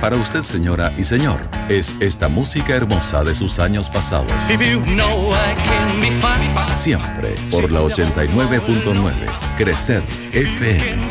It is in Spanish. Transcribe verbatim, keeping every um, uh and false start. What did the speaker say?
Para usted, señora y señor, es esta música hermosa de sus años pasados. Siempre por la ochenta y nueve punto nueve. Crecer F M.